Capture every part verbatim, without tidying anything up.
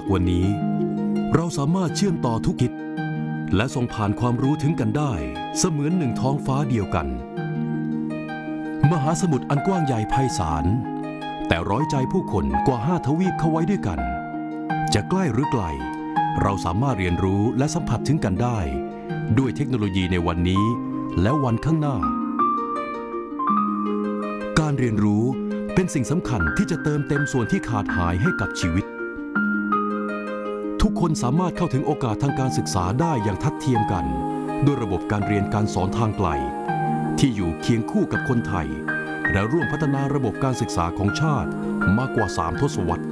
วันนี้เราสามารถเชื่อมต่อทุกคิดและส่งผ่านความรู้ถึงกันได้เสมือนหนึ่งท้องฟ้าเดียวกันมหาสมุทรอันกว้างใหญ่ไพศาลแต่ร้อยใจผู้คนกว่าห้าทวีปเข้าไว้ด้วยกันจะใกล้หรือไกลเราสามารถเรียนรู้และสัมผัสถึงกันได้ด้วยเทคโนโลยีในวันนี้และวันข้างหน้าการเรียนรู้เป็นสิ่งสำคัญที่จะเติมเต็มส่วนที่ขาดหายให้กับชีวิตทุกคนสามารถเข้าถึงโอกาสทางการศึกษาได้อย่างทัดเทียมกันด้วยระบบการเรียนการสอนทางไกลที่อยู่เคียงคู่กับคนไทยและร่วมพัฒนาระบบการศึกษาของชาติมากกว่าสามทศวรรษ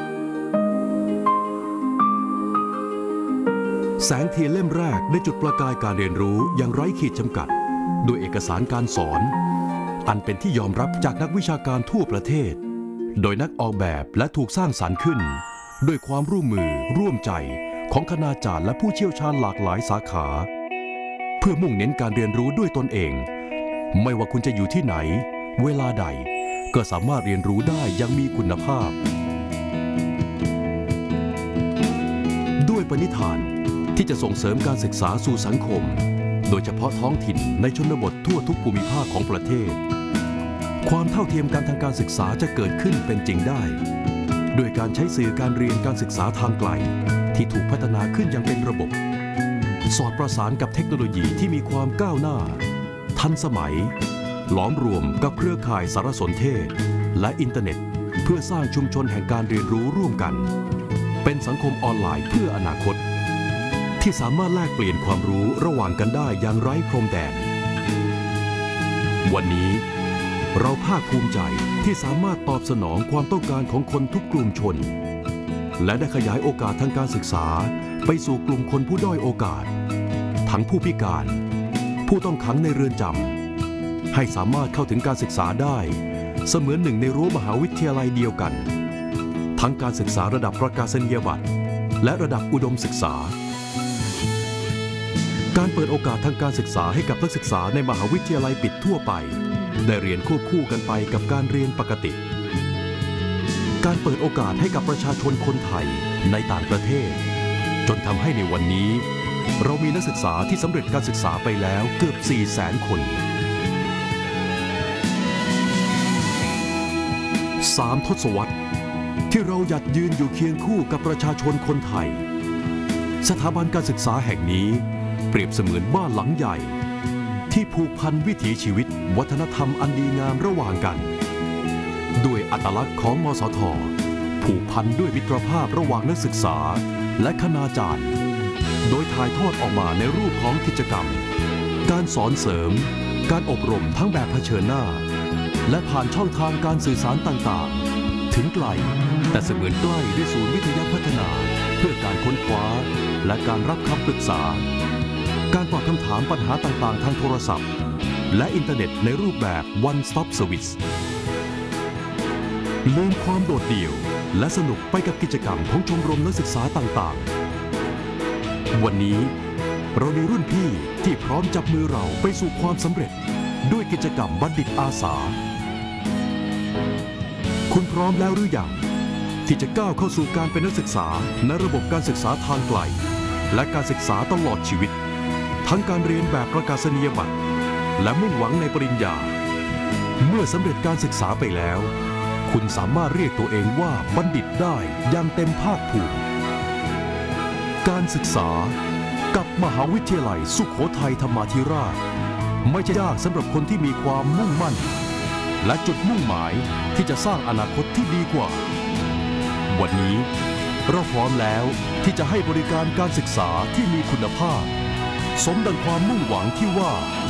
แสงเทียนเล่มแรกได้จุดประกายการเรียนรู้อย่างไร้ขีดจำกัดโดยเอกสารการสอนอันเป็นที่ยอมรับจากนักวิชาการทั่วประเทศโดยนักออกแบบและถูกสร้างสรรค์ขึ้นด้วยความร่วมมือร่วมใจของคณาจารย์และผู้เชี่ยวชาญหลากหลายสาขาเพื่อมุ่งเน้นการเรียนรู้ด้วยตนเองไม่ว่าคุณจะอยู่ที่ไหนเวลาใดก็สามารถเรียนรู้ได้อย่างมีคุณภาพด้วยปณิธานที่จะส่งเสริมการศึกษาสู่สังคมโดยเฉพาะท้องถิ่นในชนบททั่วทุกภูมิภาคของประเทศความเท่าเทียมกันทางการศึกษาจะเกิดขึ้นเป็นจริงได้โดยการใช้สื่อการเรียนการศึกษาทางไกลที่ถูกพัฒนาขึ้นอย่างเป็นระบบสอดประสานกับเทคโนโลยีที่มีความก้าวหน้าทันสมัยหลอมรวมกับเครือข่ายสารสนเทศและอินเทอร์เน็ตเพื่อสร้างชุมชนแห่งการเรียนรู้ร่วมกันเป็นสังคมออนไลน์เพื่ออนาคตที่สามารถแลกเปลี่ยนความรู้ระหว่างกันได้อย่างไร้พรมแดนวันนี้เราภาคภูมิใจที่สามารถตอบสนองความต้องการของคนทุกกลุ่มชนและได้ขยายโอกาสทางการศึกษาไปสู่กลุ่มคนผู้ด้อยโอกาสทั้งผู้พิการผู้ต้องขังในเรือนจำให้สามารถเข้าถึงการศึกษาได้เสมือนหนึ่งในรั้วมหาวิทยาลัยเดียวกันทั้งการศึกษาระดับประกาศนียบัตรและระดับอุดมศึกษาการเปิดโอกาสทางการศึกษาให้กับนักศึกษาในมหาวิทยาลัยปิดทั่วไปได้เรียนควบคู่กันไปกับการเรียนปกติการเปิดโอกาสให้กับประชาชนคนไทยในต่างประเทศจนทำให้ในวันนี้เรามีนักศึกษาที่สำเร็จการศึกษาไปแล้วเกือบ สี่แสน คนสามทศวรรษที่เราหยัดยืนอยู่เคียงคู่กับประชาชนคนไทยสถาบันการศึกษาแห่งนี้เปรียบเสมือนบ้านหลังใหญ่ที่ผูกพันวิถีชีวิตวัฒนธรรมอันดีงามระหว่างกันด้วยอัตลักษณ์ของมสท.ผูกพันด้วยมิตรภาพระหว่างนักศึกษาและคณาจารย์โดยถ่ายทอดออกมาในรูปของกิจกรรมการสอนเสริมการอบรมทั้งแบบเผชิญหน้าและผ่านช่องทางการสื่อสารต่างๆถึงไกลแต่เสมือนใกล้ด้วยศูนย์วิทยาพัฒนาเพื่อการค้นคว้าและการรับคำปรึกษาการตอบคำถามปัญหาต่างๆทางโทรศัพท์และอินเทอร์เน็ตในรูปแบบ One Stop Service ลืมความโดดเดี่ยวและสนุกไปกับกิจกรรมของชมรมนักศึกษาต่างๆวันนี้เรามีรุ่นพี่ที่พร้อมจับมือเราไปสู่ความสำเร็จด้วยกิจกรรมบัณฑิตอาสาคุณพร้อมแล้วหรือยังที่จะก้าวเข้าสู่การเป็นนักศึกษาในระบบการศึกษาทางไกลและการศึกษาตลอดชีวิตทั้งการเรียนแบบประกาศนียบัตรและมุ่งหวังในปริญญาเมื่อสำเร็จการศึกษาไปแล้วคุณสามารถเรียกตัวเองว่าบัณฑิตได้อย่างเต็มภาคภูมิการศึกษากับมหาวิทยาลัยสุโขทัยธรรมาธิราชไม่ใช่ยากสำหรับคนที่มีความมุ่งมั่นและจุดมุ่งหมายที่จะสร้างอนาคตที่ดีกว่าวันนี้เราพร้อมแล้วที่จะให้บริการการศึกษาที่มีคุณภาพสมดังความมุ่งหวังที่ว่า